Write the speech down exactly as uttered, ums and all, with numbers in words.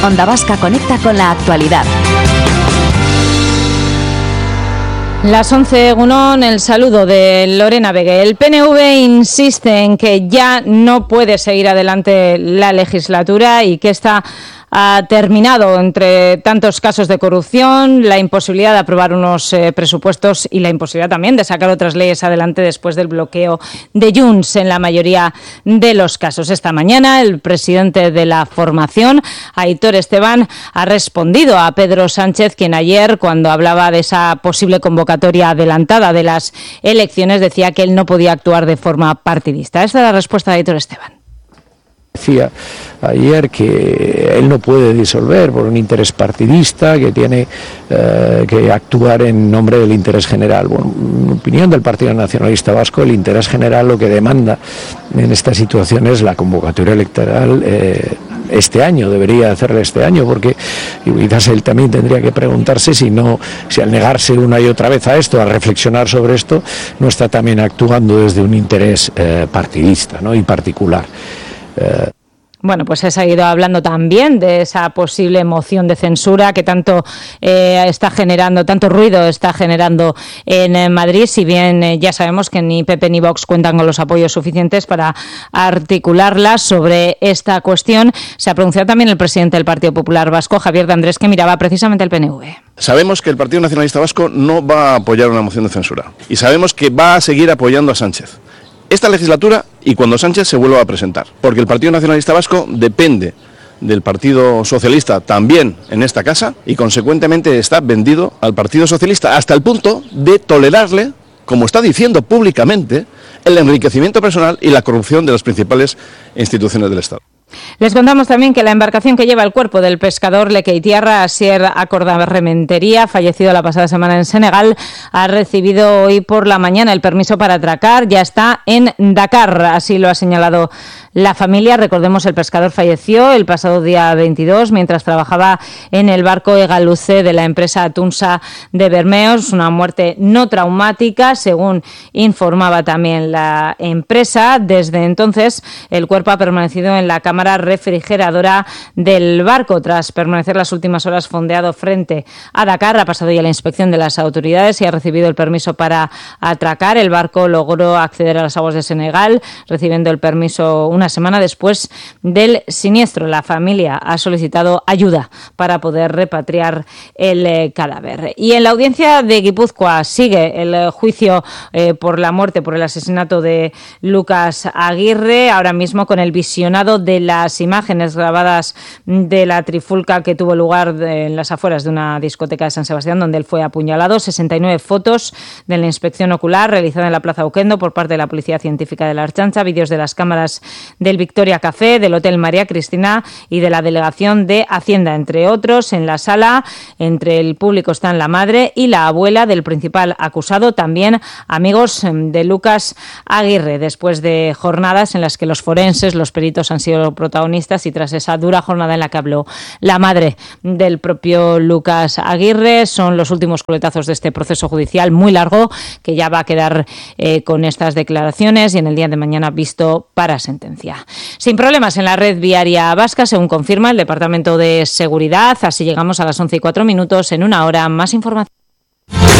Onda Vasca conecta con la actualidad. Las once, Egunon, el saludo de Lorena Vegue. El P N V insiste en que ya no puede seguir adelante la legislatura y que esta ha terminado entre tantos casos de corrupción, la imposibilidad de aprobar unos eh, presupuestos y la imposibilidad también de sacar otras leyes adelante después del bloqueo de Junts en la mayoría de los casos. Esta mañana el presidente de la formación, Aitor Esteban, ha respondido a Pedro Sánchez, quien ayer, cuando hablaba de esa posible convocatoria adelantada de las elecciones, decía que él no podía actuar de forma partidista. Esta es la respuesta de Aitor Esteban. Decía ayer que él no puede disolver por un interés partidista, que tiene eh, que actuar en nombre del interés general. Bueno, en opinión del Partido Nacionalista Vasco, el interés general lo que demanda en esta situación es la convocatoria electoral eh, este año, debería hacerla este año, porque y quizás él también tendría que preguntarse si no, si al negarse una y otra vez a esto, a reflexionar sobre esto, no está también actuando desde un interés eh, partidista, ¿no? Y particular. Uh... Bueno, pues he seguido hablando también de esa posible moción de censura que tanto eh, está generando, tanto ruido está generando en, en Madrid, si bien eh, ya sabemos que ni P P ni Vox cuentan con los apoyos suficientes para articularla. Sobre esta cuestión se ha pronunciado también el presidente del Partido Popular Vasco, Javier de Andrés, que miraba precisamente al P N V. Sabemos que el Partido Nacionalista Vasco no va a apoyar una moción de censura y sabemos que va a seguir apoyando a Sánchez esta legislatura y cuando Sánchez se vuelva a presentar, porque el Partido Nacionalista Vasco depende del Partido Socialista también en esta casa y consecuentemente está vendido al Partido Socialista hasta el punto de tolerarle, como está diciendo públicamente, el enriquecimiento personal y la corrupción de las principales instituciones del Estado. Les contamos también que la embarcación que lleva el cuerpo del pescador Lequeitiarra Asier Acorda-Rementería, fallecido la pasada semana en Senegal, ha recibido hoy por la mañana el permiso para atracar. Ya está en Dakar, así lo ha señalado la familia. Recordemos, el pescador falleció el pasado día veintidós mientras trabajaba en el barco Egaluce de la empresa Atunsa de Bermeos. Una muerte no traumática, según informaba también la empresa. Desde entonces, el cuerpo ha permanecido en la cámara refrigeradora del barco. Tras permanecer las últimas horas fondeado frente a Dakar, ha pasado ya la inspección de las autoridades y ha recibido el permiso para atracar. El barco logró acceder a las aguas de Senegal, recibiendo el permiso una semana después del siniestro. La familia ha solicitado ayuda para poder repatriar el eh, cadáver. Y en la audiencia de Guipúzcoa sigue el eh, juicio eh, por la muerte, por el asesinato de Lucas Aguirre, ahora mismo con el visionado de las imágenes grabadas de la trifulca que tuvo lugar de, en las afueras de una discoteca de San Sebastián, donde él fue apuñalado. sesenta y nueve fotos de la inspección ocular realizada en la Plaza Uquendo por parte de la Policía Científica de la Ertzaintza, vídeos de las cámaras del Victoria Café, del Hotel María Cristina y de la Delegación de Hacienda, entre otros. En la sala, entre el público, están la madre y la abuela del principal acusado, también amigos de Lucas Aguirre, después de jornadas en las que los forenses, los peritos han sido protagonistas y tras esa dura jornada en la que habló la madre del propio Lucas Aguirre. Son los últimos coletazos de este proceso judicial muy largo que ya va a quedar eh, con estas declaraciones y en el día de mañana visto para sentencia. Sin problemas en la red viaria vasca, según confirma el Departamento de Seguridad. Así llegamos a las once y cuatro minutos. En una hora, más información.